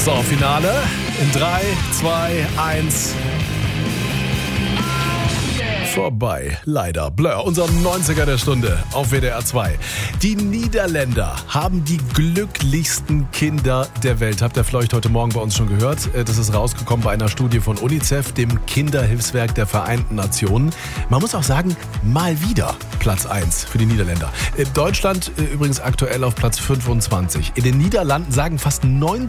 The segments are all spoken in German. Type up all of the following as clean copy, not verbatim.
So, Finale in 3, 2, 1. Vorbei, leider. Blur, unser 90er der Stunde auf WDR 2. Die Niederländer haben die glücklichsten Kinder der Welt. Habt ihr vielleicht heute Morgen bei uns schon gehört? Das ist rausgekommen bei einer Studie von UNICEF, dem Kinderhilfswerk der Vereinten Nationen. Man muss auch sagen, mal wieder Platz 1 für die Niederländer. Deutschland übrigens aktuell auf Platz 25. In den Niederlanden sagen fast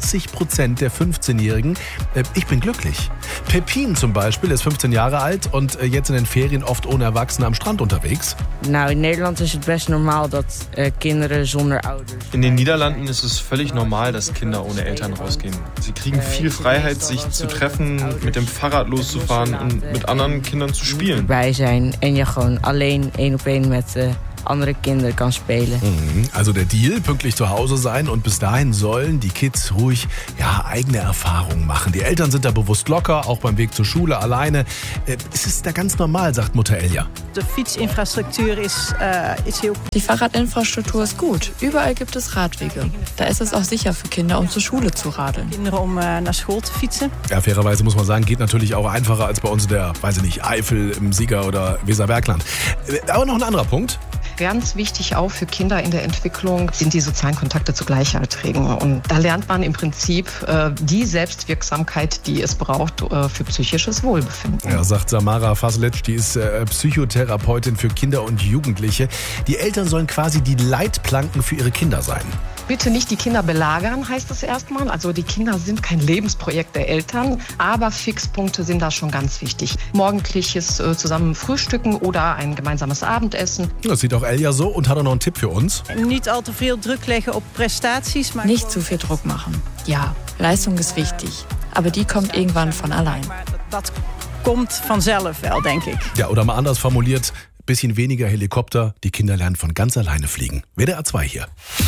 90% der 15-Jährigen, ich bin glücklich. Pepin zum Beispiel ist 15 Jahre alt und jetzt in den Ferien oft ohne Erwachsene am Strand unterwegs. In Nederland ist es best normal, dass Kinderen zonder Ouders. In den Niederlanden ist es völlig normal, dass Kinder ohne Eltern rausgehen. Sie kriegen viel Freiheit, sich zu treffen, mit dem Fahrrad loszufahren und mit anderen Kindern zu spielen. Bij zijn en je gewoon alleen 1-op-1 met andere Kinder kann spielen. Also der Deal, pünktlich zu Hause sein und bis dahin sollen die Kids ruhig eigene Erfahrungen machen. Die Eltern sind da bewusst locker, auch beim Weg zur Schule alleine. Es ist da ganz normal, sagt Mutter Elja. Die Fietsinfrastruktur ist heel. Die Fahrradinfrastruktur ist gut. Überall gibt es Radwege. Da ist es auch sicher für Kinder, um zur Schule zu radeln. Kinderen om naar school te fietsen. Ja, fairerweise muss man sagen, geht natürlich auch einfacher als bei uns der, weiß ich nicht, Eifel im Sieger oder Weserbergland. Aber noch ein anderer Punkt. Ganz wichtig auch für Kinder in der Entwicklung sind die sozialen Kontakte zu Gleichaltrigen. Und da lernt man im Prinzip die Selbstwirksamkeit, die es braucht für psychisches Wohlbefinden. Ja, sagt Samara Faslic, die ist Psychotherapeutin für Kinder und Jugendliche. Die Eltern sollen quasi die Leitplanken für ihre Kinder sein. Bitte nicht die Kinder belagern, heißt es erstmal. Also die Kinder sind kein Lebensprojekt der Eltern, aber Fixpunkte sind da schon ganz wichtig. Morgendliches zusammen frühstücken oder ein gemeinsames Abendessen. Das sieht auch Elja so und hat auch noch einen Tipp für uns. Niet al te veel druk leggen op prestaties. Maar Nicht zu viel Druck machen. Ja, Leistung ist wichtig, aber die kommt irgendwann von allein. Dat komt vanzelf wel, denk ik. Ja, oder mal anders formuliert, bisschen weniger Helikopter, die Kinder lernen von ganz alleine fliegen. WDR 2 hier.